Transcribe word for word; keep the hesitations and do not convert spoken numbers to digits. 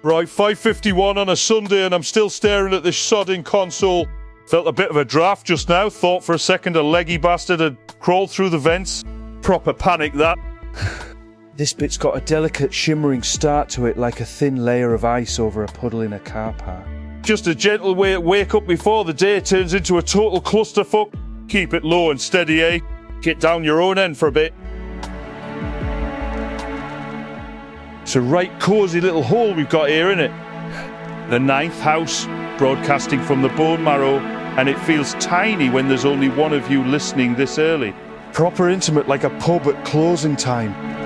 Right, five fifty-one on a Sunday and I'm still staring at this sodding console. Felt a bit of a draft just now. Thought for a second a leggy bastard had crawled through the vents. Proper panic, that. This bit's got a delicate shimmering start to it, like a thin layer of ice over a puddle in a car park. Just a gentle way to wake up before the day turns into a total clusterfuck. Keep it low and steady, eh? Get down your own end for a bit. It's a right cosy little hole we've got here, innit? The ninth house, broadcasting from the bone marrow, and it feels tiny when there's only one of you listening this early. Proper intimate, like a pub at closing time.